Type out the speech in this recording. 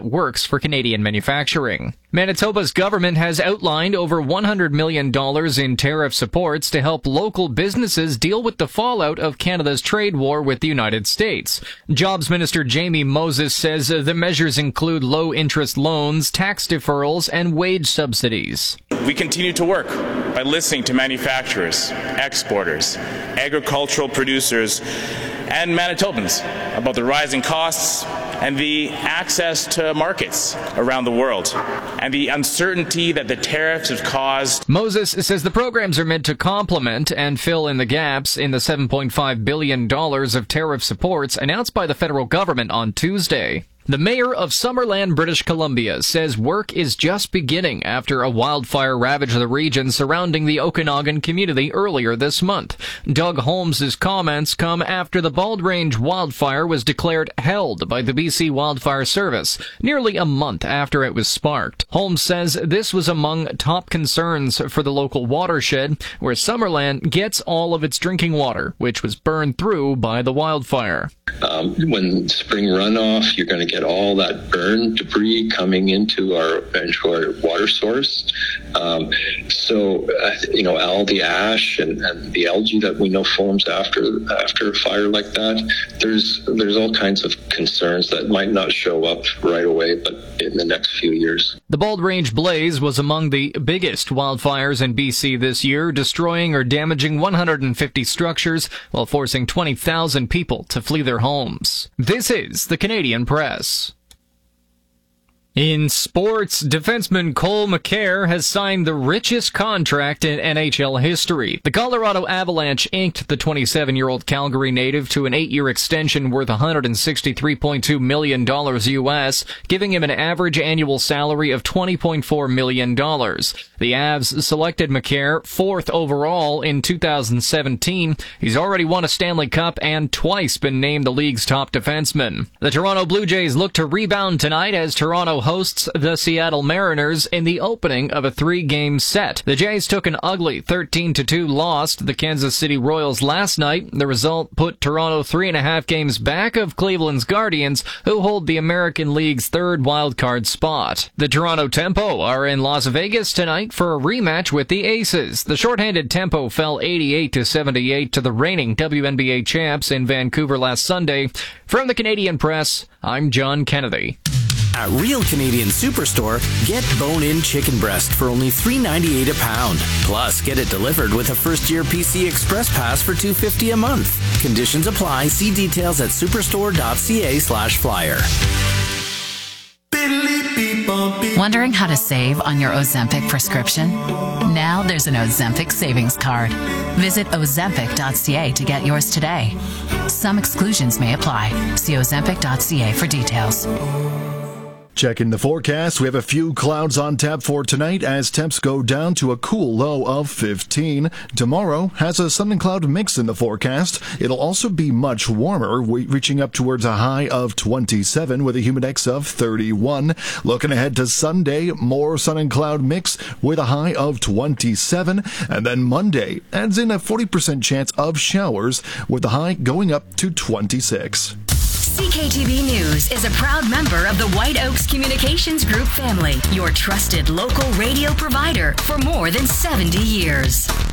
works for Canadian manufacturing. Manitoba's government has outlined over $100 million in tariff supports to help local businesses deal with the fallout of Canada's trade war with the United States. Jobs Minister Jamie Moses says the measures include low-interest loans, tax deferrals, and wage subsidies. We continue to work by listening to manufacturers, exporters, agricultural producers, and Manitobans about the rising costs and the access to markets around the world and the uncertainty that the tariffs have caused. Moses says the programs are meant to complement and fill in the gaps in the $7.5 billion of tariff supports announced by the federal government on Tuesday. The mayor of Summerland, British Columbia, says work is just beginning after a wildfire ravaged the region surrounding the Okanagan community earlier this month. Doug Holmes' comments come after the Bald Range wildfire was declared held by the BC Wildfire Service nearly a month after it was sparked. Holmes says this was among top concerns for the local watershed, where Summerland gets all of its drinking water, which was burned through by the wildfire. When spring runoff, you're going to get all that burn debris coming into our water source. All the ash and the algae that we know forms after a fire like that, there's all kinds of concerns that might not show up right away, but in the next few years. The Bald Range blaze was among the biggest wildfires in BC this year, destroying or damaging 150 structures while forcing 20,000 people to flee their homes. This is the Canadian Press. In sports, defenseman Cole McCare has signed the richest contract in NHL history. The Colorado Avalanche inked the 27-year-old Calgary native to an 8-year extension worth $163.2 million US, giving him an average annual salary of $20.4 million. The Avs selected McCare 4th overall in 2017. He's already won a Stanley Cup and twice been named the league's top defenseman. The Toronto Blue Jays look to rebound tonight as Toronto hosts the Seattle Mariners in the opening of a 3-game set. The Jays took an ugly 13-2 loss to the Kansas City Royals last night. The result put Toronto 3.5 games back of Cleveland's Guardians, who hold the American League's 3rd wildcard spot. The Toronto Tempo are in Las Vegas tonight for a rematch with the Aces. The shorthanded Tempo fell 88-78 to the reigning WNBA champs in Vancouver last Sunday. From the Canadian Press, I'm John Kennedy. At Real Canadian Superstore, get bone-in chicken breast for only $3.98 a pound. Plus, get it delivered with a first-year PC Express Pass for $2.50 a month. Conditions apply. See details at superstore.ca/flyer. Wondering how to save on your Ozempic prescription? Now there's an Ozempic savings card. Visit ozempic.ca to get yours today. Some exclusions may apply. See ozempic.ca for details. Checking the forecast, we have a few clouds on tap for tonight as temps go down to a cool low of 15. Tomorrow has a sun and cloud mix in the forecast. It'll also be much warmer, reaching up towards a high of 27 with a humidex of 31. Looking ahead to Sunday, more sun and cloud mix with a high of 27. And then Monday adds in a 40% chance of showers with the high going up to 26. CKTB News is a proud member of the White Oaks Communications Group family, your trusted local radio provider for more than 70 years.